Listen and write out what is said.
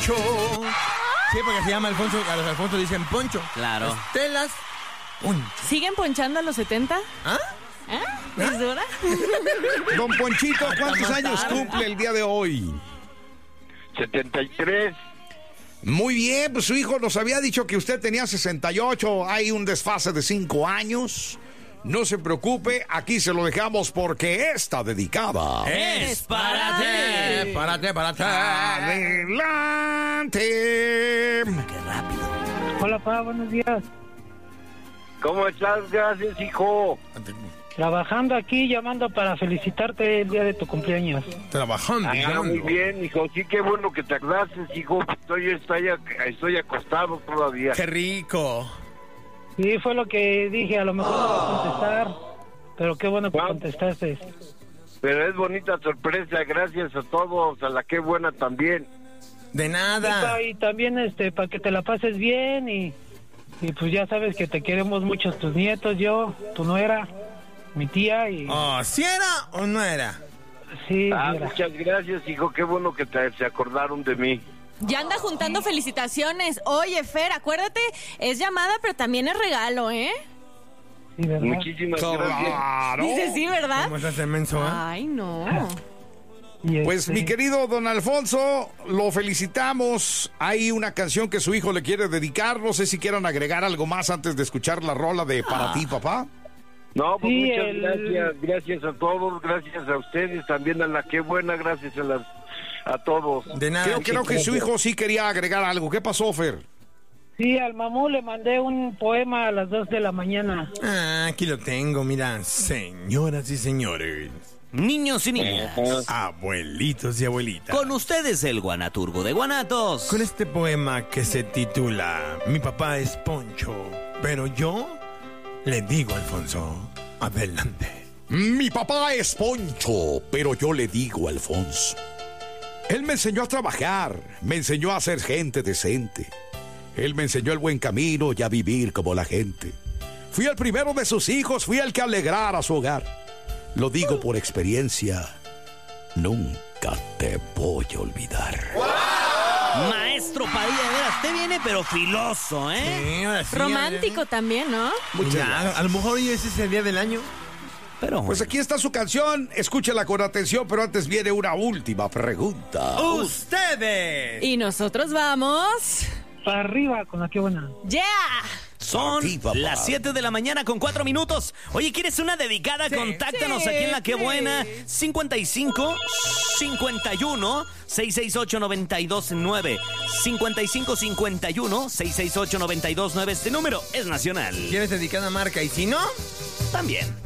Poncho. Sí, porque se llama Alfonso, a los Alfonso dicen Poncho. Claro. Estelas, Poncho. ¿Siguen ponchando a los 70? ¿Ah? ¿Es dura? Don Ponchito, ¿cuántos Hasta años matar. cumple el día de hoy? 73. Muy bien, pues su hijo nos había dicho que usted tenía 68. Hay un desfase de 5 años. No se preocupe, aquí se lo dejamos porque está dedicada. Es para ti. Párate. Adelante. Qué rápido. Hola, papá, buenos días. ¿Cómo estás? Gracias, hijo. Trabajando aquí, llamando para felicitarte el día de tu cumpleaños. Trabajando. Muy bien, hijo. Sí, qué bueno que te agraces, hijo. Estoy acostado todavía. Qué rico. Sí, fue lo que dije, a lo mejor no voy a contestar, pero qué bueno que Wow. contestaste. Pero es bonita sorpresa. Gracias a todos. A la qué buena también. De nada. Y también para que te la pases bien y pues ya sabes que te queremos mucho tus nietos, yo, tu nuera, mi tía y Oh, ¿sí era o no era? sí, Ah, mira. muchas gracias, hijo. Qué bueno que se acordaron de mí. Ya anda juntando felicitaciones. Oye, Fer, acuérdate, es llamada, pero también es regalo, ¿eh? Sí, ¿verdad? Muchísimas gracias. Claro. Dice sí, ¿verdad? ¿Cómo estás inmenso, eh? Ay, no. Y Pues mi querido don Alfonso, lo felicitamos. Hay una canción que su hijo le quiere dedicar. No sé si quieran agregar algo más antes de escuchar la rola de Para ti, papá. No, pues Sí, muchas gracias. Gracias a todos. Gracias a ustedes. También a la qué buena. Gracias a todos. De nada. Creo que su hijo sí quería agregar algo. ¿Qué pasó, Fer? Sí, al mamú le mandé un poema a las 2 de la mañana. Ah, aquí lo tengo, mira. Señoras y señores. Niños y niñas. Abuelitos y abuelitas. Con ustedes el Guanaturbo de Guanatos. Con este poema que se titula Mi papá es Poncho, pero yo le digo, Alfonso, adelante. Mi papá es Poncho, pero yo le digo Alfonso. Él me enseñó a trabajar, me enseñó a ser gente decente. Él me enseñó el buen camino y a vivir como la gente. Fui el primero de sus hijos, fui el que alegrara su hogar. Lo digo por experiencia, nunca te voy a olvidar. Maestro Padilla, de veras, te viene pero filoso, ¿eh? Sí, ahora sí, Romántico también, ¿no? Mira, a lo mejor hoy es ese día del año. Pero Pues aquí está su canción, escúchela con atención, pero antes viene una última pregunta. ¡Ustedes! Y nosotros vamos... Para arriba con la que buena. ¡Yeah! son Aquí, papá. las 7 de la mañana con 4 minutos. Oye, ¿quieres una dedicada? Contáctanos aquí en La Que Buena. 55 51 668 929. 55 51 668 929. Este número es nacional. ¿Quieres dedicada marca? Y si no, También.